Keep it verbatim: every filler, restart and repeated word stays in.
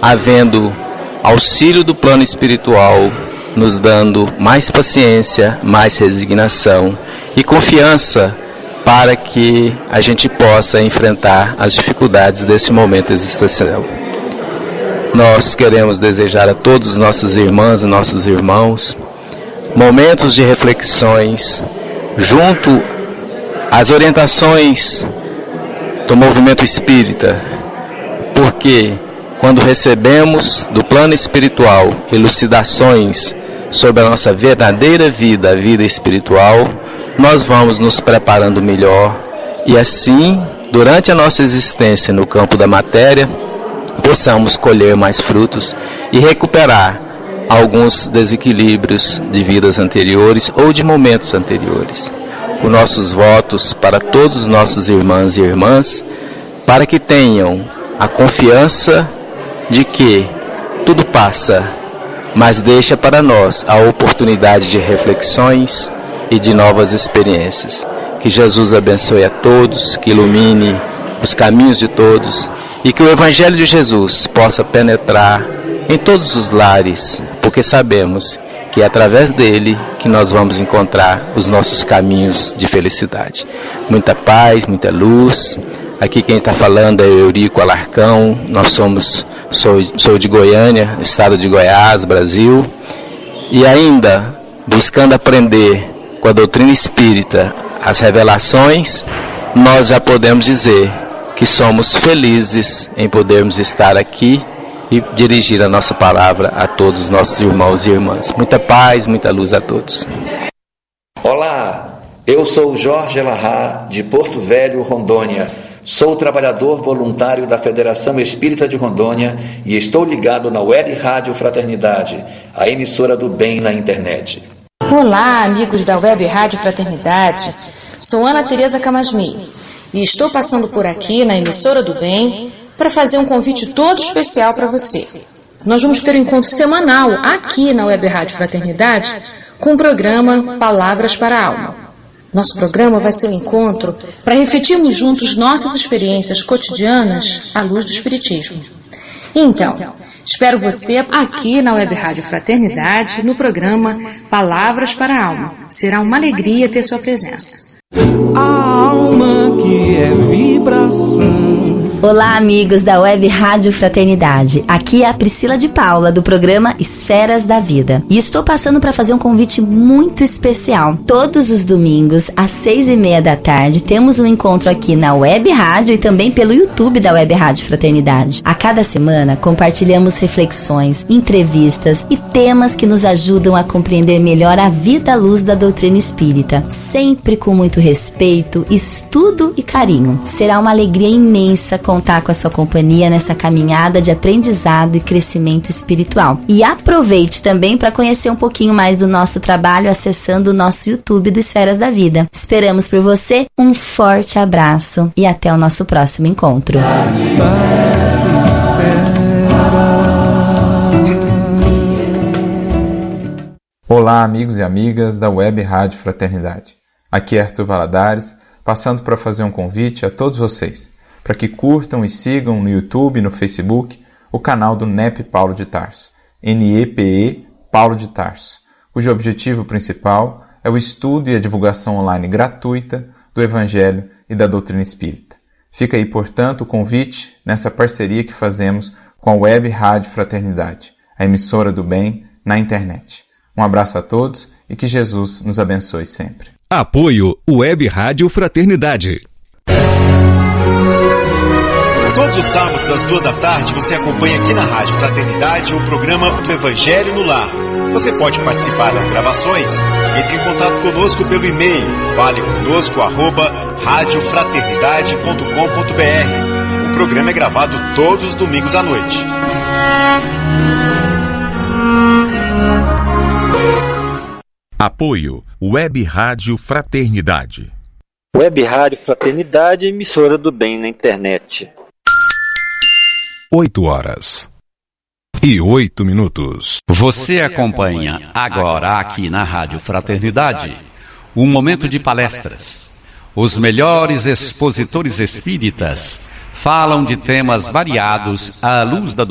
havendo auxílio do plano espiritual, nos dando mais paciência, mais resignação e confiança para que a gente possa enfrentar as dificuldades desse momento existencial. Nós queremos desejar a todos nossas irmãs e nossos irmãos momentos de reflexões junto às orientações do movimento espírita, porque quando recebemos do plano espiritual elucidações sobre a nossa verdadeira vida, a vida espiritual, nós vamos nos preparando melhor e assim, durante a nossa existência no campo da matéria, possamos colher mais frutos e recuperar alguns desequilíbrios de vidas anteriores ou de momentos anteriores. Os nossos votos para todos os nossos irmãos e irmãs, para que tenham a confiança de que tudo passa, mas deixa para nós a oportunidade de reflexões e de novas experiências. Que Jesus abençoe a todos, que ilumine os caminhos de todos e que o Evangelho de Jesus possa penetrar em todos os lares, porque sabemos que é através dele que nós vamos encontrar os nossos caminhos de felicidade. Muita paz, muita luz. Aqui quem está falando é Eurico Alarcão, nós somos, sou, sou de Goiânia, estado de Goiás, Brasil, e ainda buscando aprender com a doutrina espírita as revelações, nós já podemos dizer que somos felizes em podermos estar aqui e dirigir a nossa palavra a todos os nossos irmãos e irmãs. Muita paz, muita luz a todos. Olá, eu sou Jorge Elahá, de Porto Velho, Rondônia. Sou trabalhador voluntário da Federação Espírita de Rondônia e estou ligado na Web Rádio Fraternidade, a emissora do bem na internet. Olá, amigos da Web Rádio Fraternidade. Sou Ana Tereza Camasmi e estou passando por aqui na emissora do bem para fazer um convite todo especial para você. Nós vamos ter um encontro semanal aqui na Web Rádio Fraternidade com o programa Palavras para a Alma. Nosso programa vai ser um encontro para refletirmos juntos nossas experiências cotidianas à luz do Espiritismo. Então, espero você aqui na Web Rádio Fraternidade no programa Palavras para a Alma. Será uma alegria ter sua presença. A alma que é vibração. Olá, amigos da Web Rádio Fraternidade. Aqui é a Priscila de Paula, do programa Esferas da Vida. E estou passando para fazer um convite muito especial. Todos os domingos, às seis e meia da tarde, temos um encontro aqui na Web Rádio e também pelo YouTube da Web Rádio Fraternidade. A cada semana, compartilhamos reflexões, entrevistas e temas que nos ajudam a compreender melhor a vida à luz da doutrina espírita. Sempre com muito respeito, estudo e carinho. Será uma alegria imensa contar com a sua companhia nessa caminhada de aprendizado e crescimento espiritual. E aproveite também para conhecer um pouquinho mais do nosso trabalho acessando o nosso YouTube do Esferas da Vida. Esperamos por você, um forte abraço e até o nosso próximo encontro. Olá, amigos e amigas da Web Rádio Fraternidade. Aqui é Arthur Valadares, passando para fazer um convite a todos vocês, para que curtam e sigam no YouTube e no Facebook o canal do N E P Paulo de Tarso, N E P E Paulo de Tarso, cujo objetivo principal é o estudo e a divulgação online gratuita do Evangelho e da doutrina espírita. Fica aí, portanto, o convite nessa parceria que fazemos com a Web Rádio Fraternidade, a emissora do bem na internet. Um abraço a todos e que Jesus nos abençoe sempre. Apoio Web Rádio Fraternidade. Todos os sábados, às duas da tarde, você acompanha aqui na Rádio Fraternidade o programa do Evangelho no Lar. Você pode participar das gravações. Entre em contato conosco pelo e-mail fale conosco arroba rádio fraternidade ponto com ponto b r. O programa é gravado todos os domingos à noite. Apoio Web Rádio Fraternidade. Web Rádio Fraternidade, emissora do bem na internet. oito horas e oito minutos. Você acompanha agora aqui na Rádio Fraternidade um momento de palestras. Os melhores expositores espíritas falam de temas variados à luz da